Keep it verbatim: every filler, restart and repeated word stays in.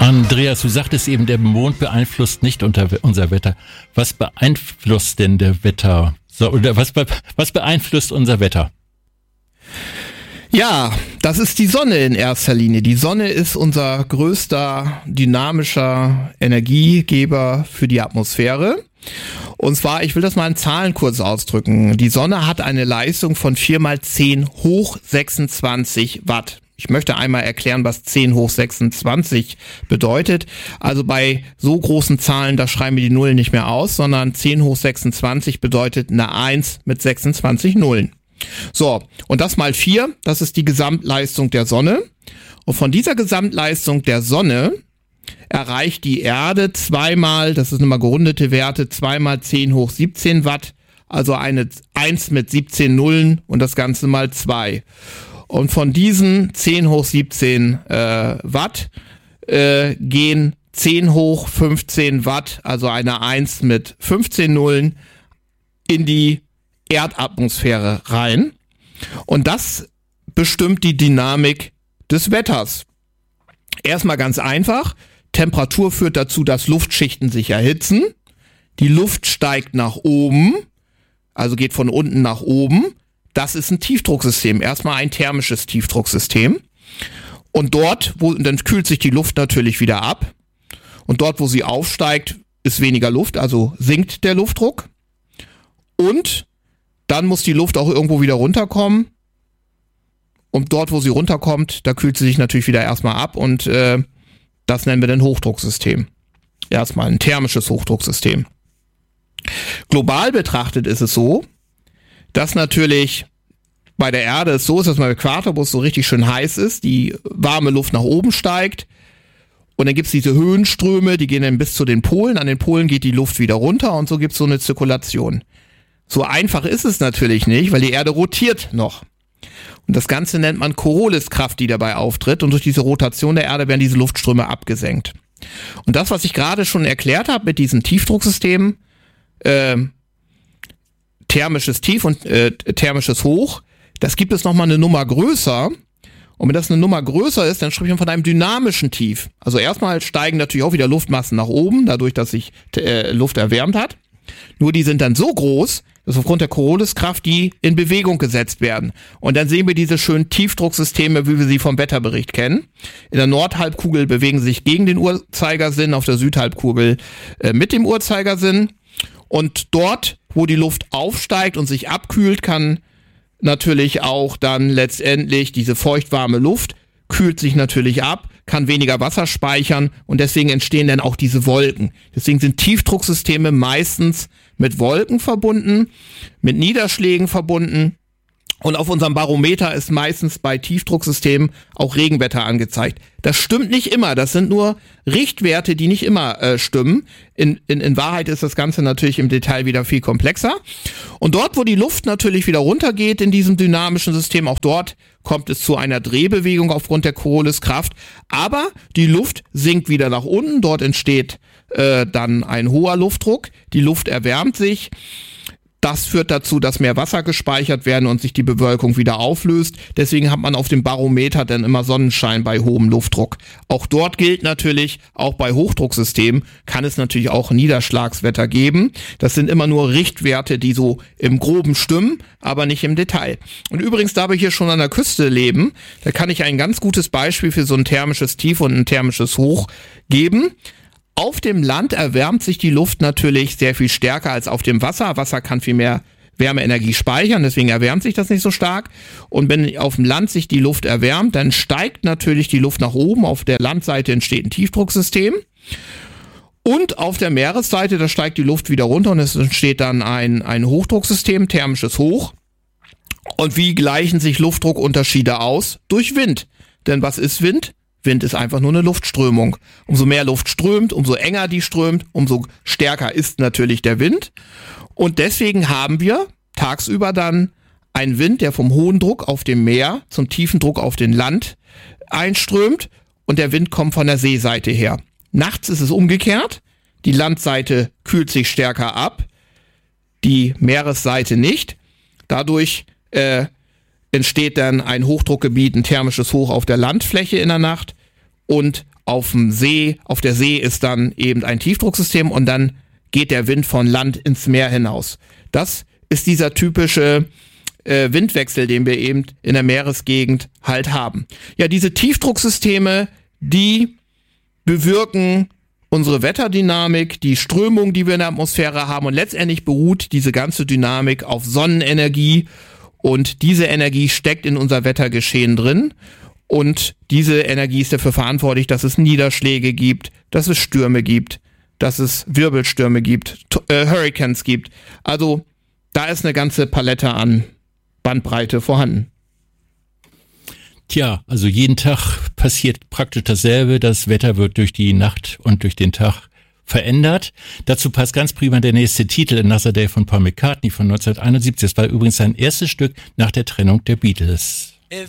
Andreas, du sagtest eben, der Mond beeinflusst nicht unser Wetter. Was beeinflusst denn der Wetter? So, oder was, was beeinflusst unser Wetter? Ja, das ist die Sonne in erster Linie. Die Sonne ist unser größter dynamischer Energiegeber für die Atmosphäre. Und zwar, ich will das mal in Zahlen kurz ausdrücken. Die Sonne hat eine Leistung von vier mal zehn hoch sechsundzwanzig Watt. Ich möchte einmal erklären, was zehn hoch sechsundzwanzig bedeutet. Also bei so großen Zahlen, da schreiben wir die Nullen nicht mehr aus, sondern zehn hoch sechsundzwanzig bedeutet eine eins mit sechsundzwanzig Nullen. So, und das mal vier, das ist die Gesamtleistung der Sonne. Und von dieser Gesamtleistung der Sonne erreicht die Erde zweimal, das sind immer gerundete Werte, zweimal zehn hoch siebzehn Watt, also eine eins mit siebzehn Nullen und das Ganze mal zwei. Und von diesen zehn hoch siebzehn äh, Watt äh, gehen zehn hoch fünfzehn Watt, also eine eins mit fünfzehn Nullen, in die Erdatmosphäre rein. Und das bestimmt die Dynamik des Wetters. Erstmal ganz einfach. Temperatur führt dazu, dass Luftschichten sich erhitzen. Die Luft steigt nach oben, also geht von unten nach oben. Das ist ein Tiefdrucksystem, erstmal ein thermisches Tiefdrucksystem. Und dort, wo, dann kühlt sich die Luft natürlich wieder ab. Und dort, wo sie aufsteigt, ist weniger Luft, also sinkt der Luftdruck. Und dann muss die Luft auch irgendwo wieder runterkommen. Und dort, wo sie runterkommt, da kühlt sie sich natürlich wieder erstmal ab. Und äh, das nennen wir dann Hochdrucksystem. Erstmal ein thermisches Hochdrucksystem. Global betrachtet ist es so, dass natürlich bei der Erde es so ist, dass man im Äquator, wo es so richtig schön heiß ist, die warme Luft nach oben steigt und dann gibt es diese Höhenströme, die gehen dann bis zu den Polen, an den Polen geht die Luft wieder runter und so gibt es so eine Zirkulation. So einfach ist es natürlich nicht, weil die Erde rotiert noch. Und das Ganze nennt man Corioliskraft, die dabei auftritt und durch diese Rotation der Erde werden diese Luftströme abgesenkt. Und das, was ich gerade schon erklärt habe mit diesen Tiefdrucksystemen, äh, thermisches Tief und äh, thermisches Hoch, das gibt es nochmal eine Nummer größer. Und wenn das eine Nummer größer ist, dann sprechen wir von einem dynamischen Tief. Also erstmal steigen natürlich auch wieder Luftmassen nach oben, dadurch, dass sich äh, Luft erwärmt hat. Nur die sind dann so groß, dass aufgrund der Corioliskraft die in Bewegung gesetzt werden. Und dann sehen wir diese schönen Tiefdrucksysteme, wie wir sie vom Wetterbericht kennen. In der Nordhalbkugel bewegen sie sich gegen den Uhrzeigersinn, auf der Südhalbkugel äh, mit dem Uhrzeigersinn. Und dort, wo die Luft aufsteigt und sich abkühlt, kann natürlich auch dann letztendlich diese feuchtwarme Luft, kühlt sich natürlich ab, kann weniger Wasser speichern und deswegen entstehen dann auch diese Wolken. Deswegen sind Tiefdrucksysteme meistens mit Wolken verbunden, mit Niederschlägen verbunden. Und auf unserem Barometer ist meistens bei Tiefdrucksystemen auch Regenwetter angezeigt. Das stimmt nicht immer, das sind nur Richtwerte, die nicht immer äh, stimmen. In, in, in Wahrheit ist das Ganze natürlich im Detail wieder viel komplexer. Und dort, wo die Luft natürlich wieder runtergeht in diesem dynamischen System, auch dort kommt es zu einer Drehbewegung aufgrund der Corioliskraft. Aber die Luft sinkt wieder nach unten, dort entsteht äh, dann ein hoher Luftdruck, die Luft erwärmt sich. Das führt dazu, dass mehr Wasser gespeichert werden und sich die Bewölkung wieder auflöst. Deswegen hat man auf dem Barometer dann immer Sonnenschein bei hohem Luftdruck. Auch dort gilt natürlich, auch bei Hochdrucksystemen kann es natürlich auch Niederschlagswetter geben. Das sind immer nur Richtwerte, die so im Groben stimmen, aber nicht im Detail. Und übrigens, da wir hier schon an der Küste leben, da kann ich ein ganz gutes Beispiel für so ein thermisches Tief und ein thermisches Hoch geben. Auf dem Land erwärmt sich die Luft natürlich sehr viel stärker als auf dem Wasser. Wasser kann viel mehr Wärmeenergie speichern, deswegen erwärmt sich das nicht so stark. Und wenn auf dem Land sich die Luft erwärmt, dann steigt natürlich die Luft nach oben. Auf der Landseite entsteht ein Tiefdrucksystem. Und auf der Meeresseite, da steigt die Luft wieder runter und es entsteht dann ein, ein Hochdrucksystem, thermisches Hoch. Und wie gleichen sich Luftdruckunterschiede aus? Durch Wind. Denn was ist Wind? Wind ist einfach nur eine Luftströmung. Umso mehr Luft strömt, umso enger die strömt, umso stärker ist natürlich der Wind. Und deswegen haben wir tagsüber dann einen Wind, der vom hohen Druck auf dem Meer zum tiefen Druck auf den Land einströmt und der Wind kommt von der Seeseite her. Nachts ist es umgekehrt. Die Landseite kühlt sich stärker ab, die Meeresseite nicht. Dadurch äh, entsteht dann ein Hochdruckgebiet, ein thermisches Hoch auf der Landfläche in der Nacht und auf dem See, auf der See ist dann eben ein Tiefdrucksystem und dann geht der Wind von Land ins Meer hinaus. Das ist dieser typische äh, Windwechsel, den wir eben in der Meeresgegend halt haben. Ja, diese Tiefdrucksysteme, die bewirken unsere Wetterdynamik, die Strömung, die wir in der Atmosphäre haben, und letztendlich beruht diese ganze Dynamik auf Sonnenenergie, und diese Energie steckt in unser Wettergeschehen drin, und diese Energie ist dafür verantwortlich, dass es Niederschläge gibt, dass es Stürme gibt, dass es Wirbelstürme gibt, äh, Hurricanes gibt. Also da ist eine ganze Palette an Bandbreite vorhanden. Tja, also jeden Tag passiert praktisch dasselbe. Das Wetter wird durch die Nacht und durch den Tag verändert. Dazu passt ganz prima der nächste Titel, Another Day von Paul McCartney von neunzehnhunderteinundsiebzig. Das war übrigens sein erstes Stück nach der Trennung der Beatles.